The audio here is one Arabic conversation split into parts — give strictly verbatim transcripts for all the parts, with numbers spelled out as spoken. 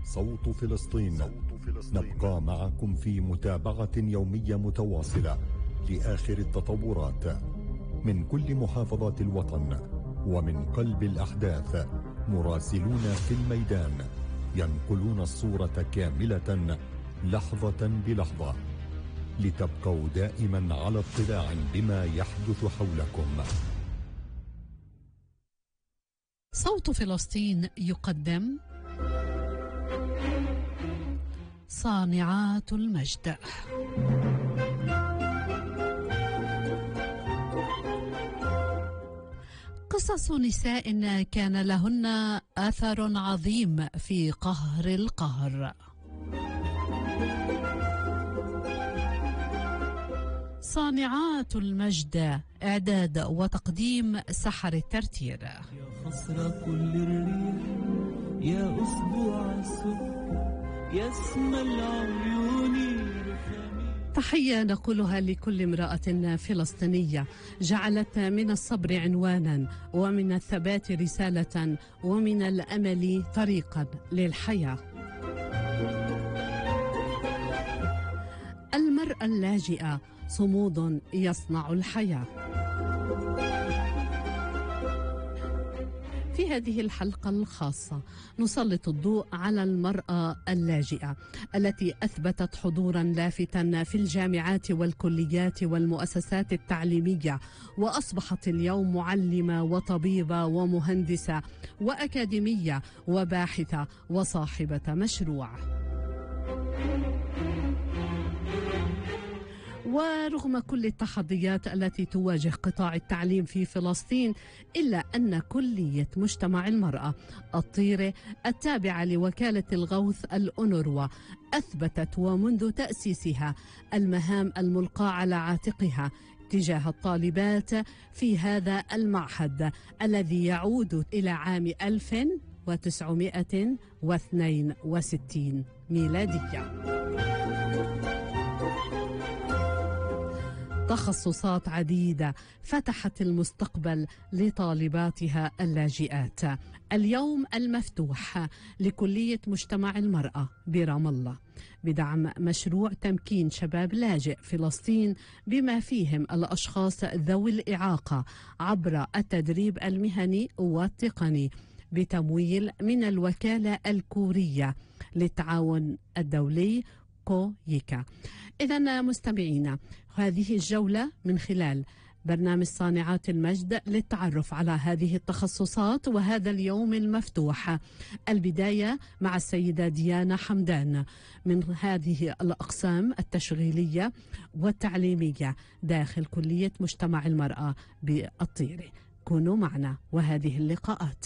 صوت فلسطين. نبقى معكم في متابعة يومية متواصلة لآخر التطورات من كل محافظات الوطن ومن قلب الأحداث. مراسلون في الميدان ينقلون الصورة كاملة لحظة بلحظة لتبقوا دائما على اطلاع بما يحدث حولكم. صوت فلسطين يقدم صانعات المجد. قصص نساء كان لهن أثر عظيم في قهر القهر. صانعات المجد، إعداد وتقديم سحر الترتير. يا خسرة كل الريح، يا أسبوع السكر، يا اسم العيون. تحية نقولها لكل امرأة فلسطينية جعلت من الصبر عنوانا ومن الثبات رسالة ومن الأمل طريقا للحياة. المرأة اللاجئة صمود يصنع الحياة. في هذه الحلقة الخاصة نسلط الضوء على المرأة اللاجئة التي أثبتت حضورا لافتا في الجامعات والكليات والمؤسسات التعليمية، وأصبحت اليوم معلمة وطبيبة ومهندسة وأكاديمية وباحثة وصاحبة مشروع. ورغم كل التحديات التي تواجه قطاع التعليم في فلسطين، إلا أن كلية مجتمع المرأة الطيرة التابعة لوكالة الغوث الأونروا أثبتت ومنذ تأسيسها المهام الملقاة على عاتقها تجاه الطالبات في هذا المعهد الذي يعود إلى عام ألف وتسعمائة واثنين وستين ميلادية. تخصصات عديدة فتحت المستقبل لطالباتها اللاجئات. اليوم المفتوح لكلية مجتمع المرأة برام الله بدعم مشروع تمكين شباب لاجئ فلسطين بما فيهم الأشخاص ذوي الإعاقة عبر التدريب المهني والتقني بتمويل من الوكالة الكورية للتعاون الدولي كويكا. إذن مستمعينا، هذه الجولة من خلال برنامج صانعات المجد للتعرف على هذه التخصصات وهذا اليوم المفتوح. البداية مع السيدة ديانا حمدان من هذه الأقسام التشغيلية والتعليمية داخل كلية مجتمع المرأة بالطيرة. كونوا معنا وهذه اللقاءات.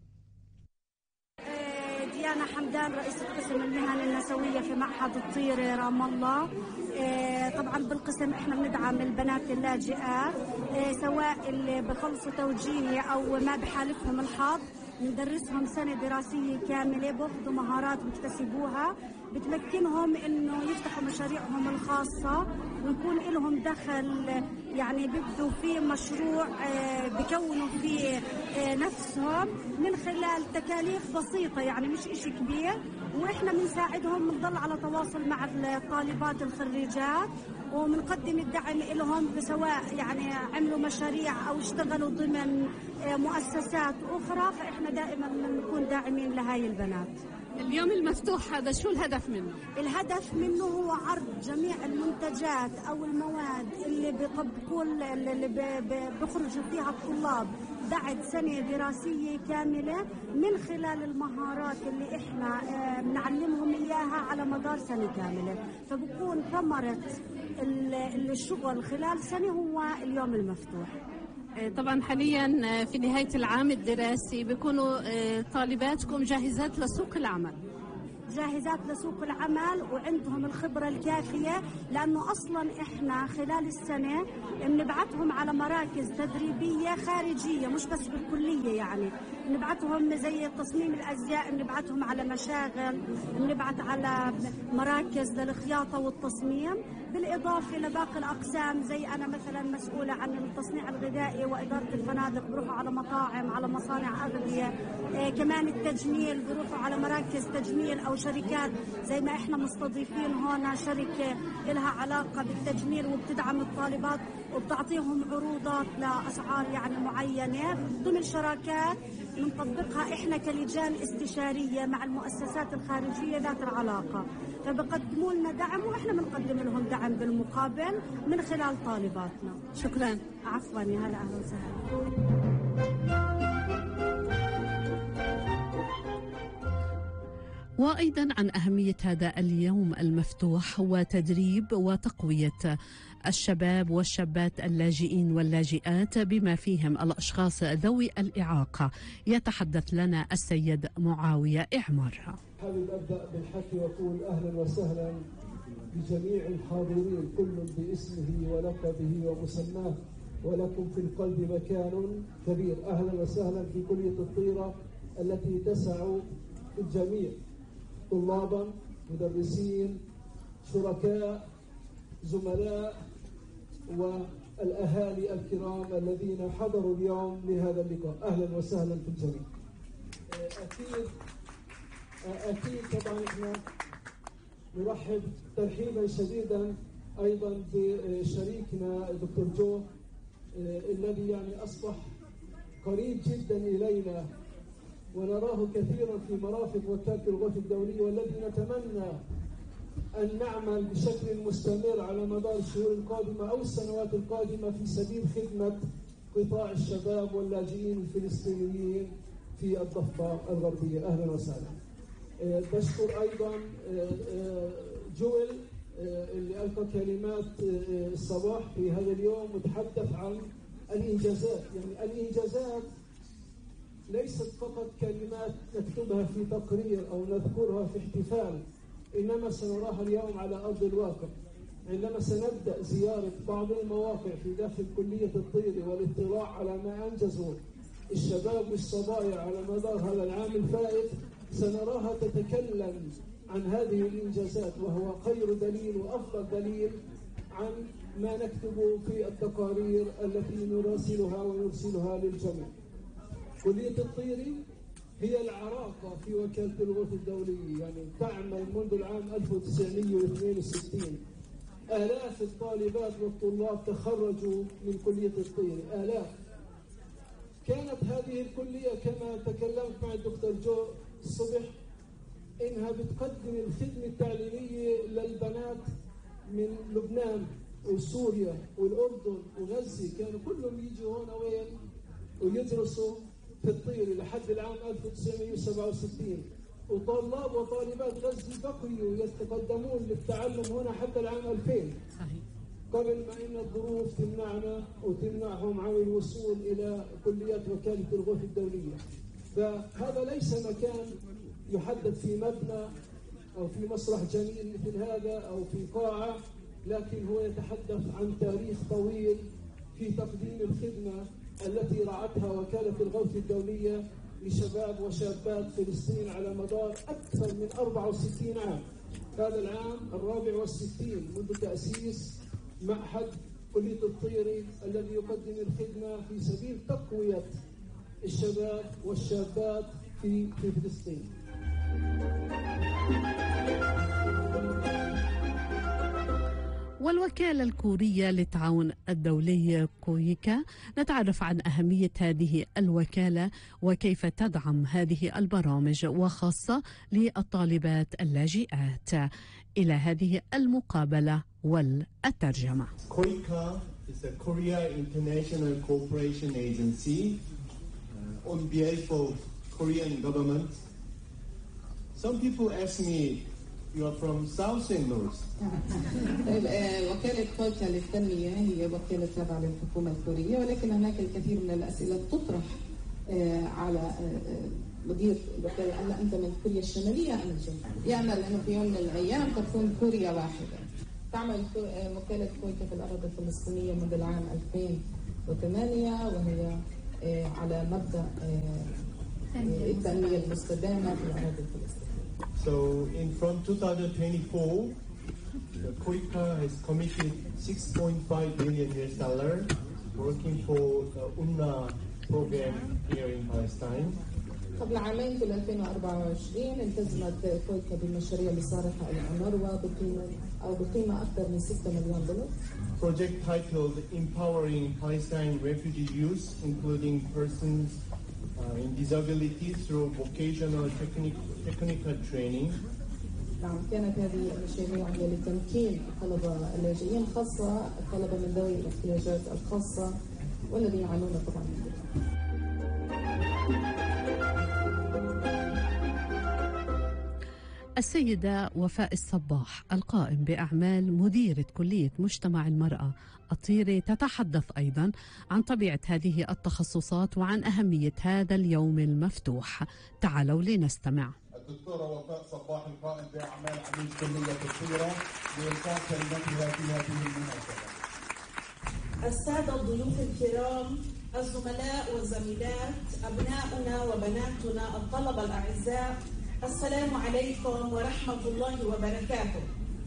ديانا حمدان، رئيسة قسم المهن النسوية في معهد الطيرة رام الله. طبعا بالقسم احنا بندعم البنات اللاجئات سواء اللي بخلصوا توجيهي او ما بحالفهم الحظ، ندرسهم سنة دراسية كاملة، باخذوا مهارات بيكتسبوها بتمكنهم انه يفتحوا مشاريعهم الخاصة ويكون لهم دخل، يعني بيبدوا فيه مشروع بيكونوا فيه نفسهم من خلال تكاليف بسيطة، يعني مش اشي كبير، واحنا بنساعدهم، بنضل على تواصل مع الطالبات الخريجات ومنقدم الدعم لهم سواء يعني عملوا مشاريع او اشتغلوا ضمن مؤسسات اخرى، فاحنا دائما بنكون داعمين لهاي البنات. اليوم المفتوح هذا شو الهدف منه؟ الهدف منه هو عرض جميع المنتجات او المواد اللي بيطبقوا اللي بيخرجوا فيها الطلاب بعد سنة دراسية كاملة من خلال المهارات اللي احنا بنعلمهم اياها على مدار سنة كاملة، فبكون ثمرة الشغل خلال سنة هو اليوم المفتوح. طبعا حاليا في نهاية العام الدراسي بيكونوا طالباتكم جاهزات لسوق العمل. جاهزات لسوق العمل وعندهم الخبرة الكافية، لأنه أصلا إحنا خلال السنة بنبعتهم على مراكز تدريبية خارجية مش بس بالكلية، يعني بنبعتهم زي تصميم الأزياء، بنبعتهم على مشاغل، بنبعت على مراكز للخياطة والتصميم، بالإضافة لباقي الأقسام، زي أنا مثلا مسؤولة عن التصنيع الغذائي وإدارة الفنادق، بروحوا على مطاعم، على مصانع أغذية. إيه كمان التجميل، بروحوا على مراكز تجميل أو شركات زي ما إحنا مستضيفين هون شركة لها علاقة بالتجميل وبتدعم الطالبات وبتعطيهم عروضات لأسعار يعني معينة ضمن شراكات نطبقها إحنا كلجان استشارية مع المؤسسات الخارجية ذات العلاقة، فبقدموا لنا دعم وإحنا بنقدم لهم دعم بالمقابل من خلال طالباتنا. شكرا. عفوا يا هلا، أهلا وسهلا. وأيضا عن أهمية هذا اليوم المفتوح وتدريب وتقوية الشباب والشابات اللاجئين واللاجئات بما فيهم الأشخاص ذوي الإعاقة، يتحدث لنا السيد معاوية إعمار. حابب أبدأ بالحكي وأقول أهلا وسهلا بجميع الحاضرين كل باسمه ولقبه ومسماه، ولكم في القلب مكان كبير. أهلا وسهلا في كلية الطيرة التي تسع الجميع، طلابا، مدرسين، شركاء، زملاء، والأهالي الكرام الذين حضروا اليوم لهذا اللقاء. أهلا وسهلا في الجميع. أكيد أكيد طبعا احنا نرحب ترحيبا شديدا أيضا بشريكنا دكتور جو الذي يعني أصبح قريب جدا إلينا ونراه كثيرا في مرافق وكالة الغرف الدولية، والذي نتمنى أن نعمل بشكل مستمر على مدار الشهور القادمة أو السنوات القادمة في سبيل خدمة قطاع الشباب واللاجئين الفلسطينيين في الضفة الغربية. أهلا وسهلا. بشكر أيضا جويل اللي ألقى كلمات الصباح في هذا اليوم وتحدث عن الإنجازات. يعني الإنجازات ليست فقط كلمات نكتبها في تقرير أو نذكرها في احتفال، إنما سنراها اليوم على أرض الواقع عندما سنبدأ زيارة بعض المواقع في داخل كلية الطيرة والاطلاع على ما أنجزه الشباب والصبايا على مدار هذا العام الفائت. سنراها تتكلم عن هذه الإنجازات، وهو خير دليل وأفضل دليل عن ما نكتب في التقارير التي نراسلها ونرسلها للجميع. كلية الطيري هي العراقة في وكالة الغرف الدولية، يعني تعمل منذ العام ألف وتسعمئة واثنين وستين. آلاف الطالبات والطلاب تخرجوا من كلية الطيري، آلاف. كانت هذه الكلية كما تكلمت مع الدكتور جو الصبح إنها بتقدم الخدمة التعليمية للبنات من لبنان وسوريا والأردن وغزة، كانوا كلهم يجوا هون وين ويدرسوا في الطيري لحد العام ألف وتسعمئة وسبعة وستين، وطلاب وطالبات غزة بقيوا يتقدمون للتعلم هنا حتى العام ألفين. صحيح. قبل ما إن الظروف تمنعنا وتمنعهم عن الوصول إلى كليات وكالة الغرف الدولية. فهذا ليس مكان يحدث في مبنى أو في مسرح جميل مثل هذا أو في قاعة، لكن هو يتحدث عن تاريخ طويل في تقديم الخدمة التي رعتها وكالة الغوث الدولية لشباب وشابات فلسطين على مدار أكثر من أربعة وستين عام. هذا العام الرابع والستين منذ تأسيس معهد كلية الطيري الذي يقدم الخدمة في سبيل تقوية الشباب والشابات في في فلسطين. والوكالة الكورية للتعاون الدولي كويكا، نتعرف عن أهمية هذه الوكالة وكيف تدعم هذه البرامج وخاصة للطالبات اللاجئات. إلى هذه المقابلة والترجمة. كويكا is a Korea International Cooperation Agency uh, on behalf of Korean government. Some people ask me, you are from South and North. وكالة كويكا للتنمية هي وكالة تابعة للحكومة الكورية، ولكن هناك الكثير من الأسئلة تطرح على مدير الوكالة، أن أنت من كوريا الشمالية أم الجنوبية؟ يأمل أنه في يوم من الأيام تكون كوريا واحدة. تعمل وكالة كويكا في الأراضي الفلسطينية منذ العام ألفين وثمانية، وهي على مبدأ التنمية المستدامة في الأراضي الفلسطينية. So in from two thousand twenty-four the KOICA has committed six point five billion U S dollars working for the UNRWA program here in Palestine. قبل عامين في ألفين وأربعة وعشرين التزمت كويكا بالمشاريع لصالح الأونروا بقيمة أو بقيمة أكثر من ستة مليون دولار. Project titled Empowering Palestine Refugee Youth, including persons uh, in disability through vocational technical, technical training. نعم، كانت هذه المشاريع هي لتمكين الطلبة اللاجئين، خاصة الطلبة من ذوي الاحتياجات الخاصة والذين يعانون طبعا من ذلك. السيدة وفاء الصباح القائم بأعمال مديرة كلية مجتمع المرأة الطيرة تتحدث أيضا عن طبيعة هذه التخصصات وعن أهمية هذا اليوم المفتوح. تعالوا لنستمع. الدكتورة وفاء صباح القائم بأعمال عميد كلية الطيرة لإلقاء كلمتها في هذه المناسبة. السادة الضيوف الكرام، الزملاء والزميلات، أبناؤنا وبناتنا الطلبة الأعزاء، السلام عليكم ورحمة الله وبركاته.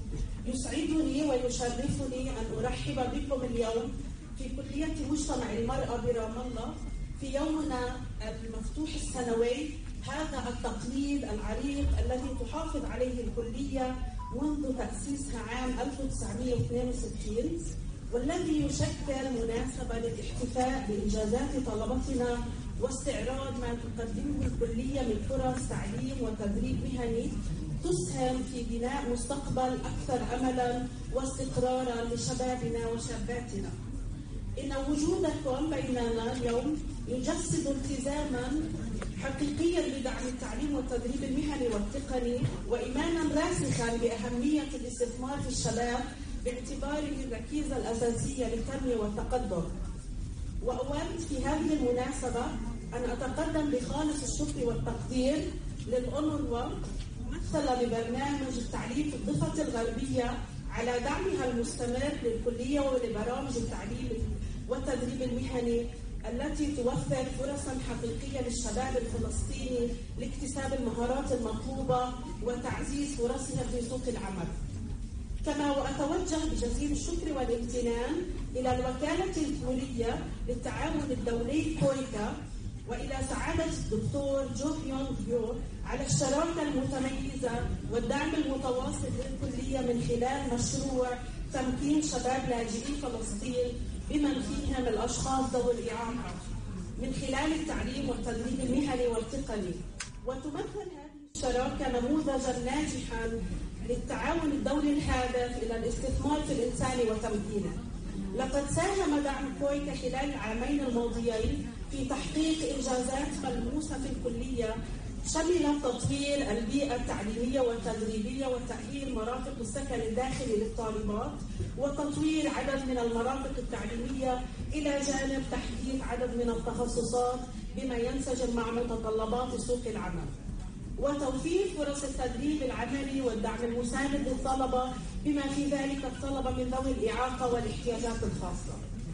يسعدني ويشرفني أن أرحب بكم اليوم في كلية مجتمع المرأة برام الله في يومنا المفتوح السنوي. هذا التقليد العريق الذي تحافظ عليه الكلية منذ تأسيسها عام ألف وتسعمائة واثنين وستين، والذي يشكل مناسبة للاحتفاء بإنجازات طلبتنا واستعراض ما تقدمه الكلية من فرص تعليم وتدريب مهني تسهم في بناء مستقبل أكثر أملا واستقرارا لشبابنا وشاباتنا. إن وجودكم بيننا اليوم يجسد التزاما حقيقيا بدعم التعليم والتدريب المهني والتقني، وإيمانا راسخا بأهمية الاستثمار في الشباب باعتباره الركيزة الأساسية للتنمية والتقدم. وأود في هذه المناسبة أن أتقدم بخالص الشكر والتقدير للأونروا ممثلة ببرنامج التعليم في الضفة الغربية على دعمها المستمر للكلية ولبرامج التعليم والتدريب المهني التي توفر فرصا حقيقية للشباب الفلسطيني لاكتساب المهارات المطلوبة وتعزيز فرصها في سوق العمل. كما وأتوجه بجزيل الشكر والامتنان إلى الوكالة الكورية للتعاون الدولي كويكا وإلى سعادة الدكتور جو هيونغ بيو على الشراكة المتميزة والدعم المتواصل للكلية من خلال مشروع تمكين شباب لاجئي فلسطين بمن فيهم الأشخاص ذوي الإعاقة من خلال التعليم والتدريب المهني والتقني. وتمثل هذه الشراكة نموذجا ناجحا للتعاون الدولي الهادف إلى الاستثمار في الإنسان وتمكينه. لقد ساهم دعم كويكا خلال العامين الماضيين في تحقيق إنجازات ملموسة في الكلية شملت تطوير البيئة التعليمية والتدريبية وتأهيل مرافق السكن الداخلي للطالبات وتطوير عدد من المرافق التعليمية إلى جانب تحديث عدد من التخصصات بما ينسجم مع متطلبات سوق العمل، وتوفير فرص التدريب العملي والدعم المساند للطلبة بما في ذلك الطلبة من ذوي الإعاقة والاحتياجات الخاصة.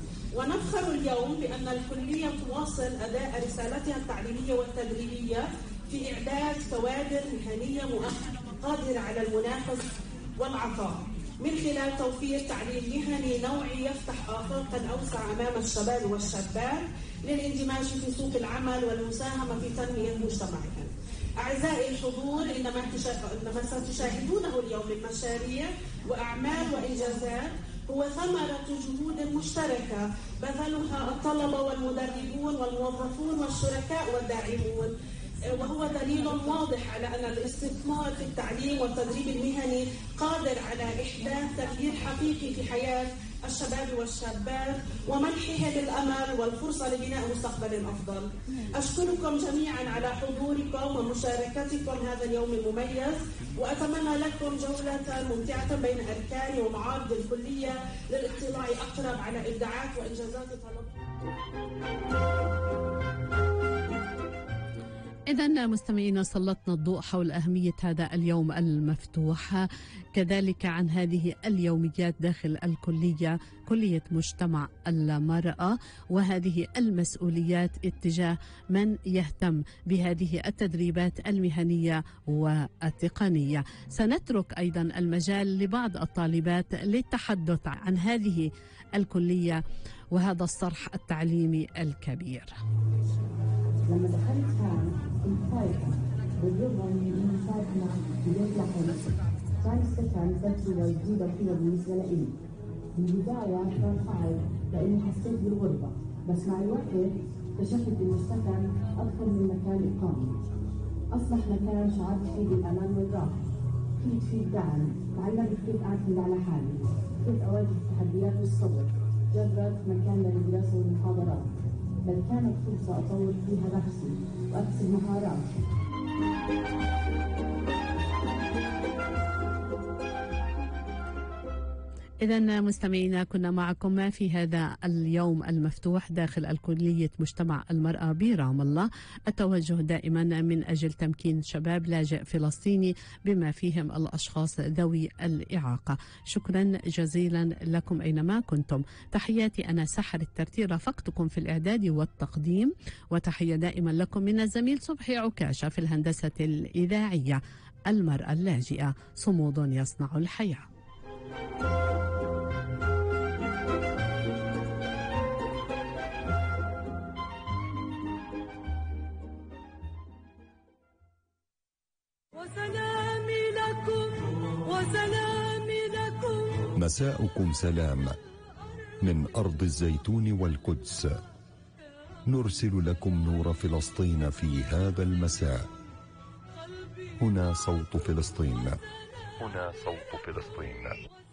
ونفخر اليوم بأن الكلية تواصل أداء رسالتها التعليمية والتدريبية في إعداد كوادر مهنية مؤهلة وقادرة على المنافسة والعطاء من خلال توفير تعليم مهني نوعي يفتح آفاقا أوسع أمام الشباب والشابات للاندماج في سوق العمل والمساهمة في تنمية مجتمعهم. أعزائي الحضور، إنما إنما ستشاهدونه اليوم من مشاريع وأعمال وإنجازات هو ثمرة جهود مشتركة بذلها الطلبة والمدربون والموظفون والشركاء والداعمون، وهو دليل واضح على أن الاستثمار في التعليم والتدريب المهني قادر على إحداث تغيير حقيقي في حياة الشباب والشابات ومنحهم الأمل والفرصة لبناء مستقبل أفضل. أشكركم جميعا على حضوركم ومشاركتكم هذا اليوم المميز، وأتمنى لكم جولة ممتعة بين أركان ومعارض الكلية للاطلاع أقرب على إبداعات وإنجازات طلبة. إذن مستمعينا سلطنا الضوء حول أهمية هذا اليوم المفتوح، كذلك عن هذه اليوميات داخل الكلية، كلية مجتمع المرأة، وهذه المسؤوليات اتجاه من يهتم بهذه التدريبات المهنية والتقنية. سنترك أيضا المجال لبعض الطالبات للتحدث عن هذه الكلية وهذا الصرح التعليمي الكبير. لما دخلت كان كنت خايفة بالرغم من إني ساكنة في بيت لحم، كان السكن تجربة جديدة كثير بالنسبة لإلي. بالبداية كان صعب لأني حسيت بالغربة، بس مع الوقت اكتشفت إن السكن أكثر من مكان إقامة، أصبح مكان شعرت فيه بالأمان والراحة، كنت فيه دعم، تعلمت كيف أعتمد على حالي، كيف أواجه التحديات والصبر، جربت مكان للدراسة والمحاضرات، بل كانت فرصة أطور فيها نفسي وأكسب مهارات. إذن مستمعينا كنا معكم في هذا اليوم المفتوح داخل الكلية مجتمع المرأة برام الله، التوجه دائما من أجل تمكين شباب لاجئ فلسطيني بما فيهم الأشخاص ذوي الإعاقة. شكرا جزيلا لكم أينما كنتم. تحياتي أنا سحر الترتير، رافقتكم في الإعداد والتقديم، وتحية دائما لكم من الزميل صبحي عكاشة في الهندسة الإذاعية. المرأة اللاجئة صمود يصنع الحياة. وسلامي لكم وسلامي لكم. مساؤكم سلام من أرض الزيتون والقدس، نرسل لكم نور فلسطين في هذا المساء. هنا صوت فلسطين، هنا صوت فلسطين.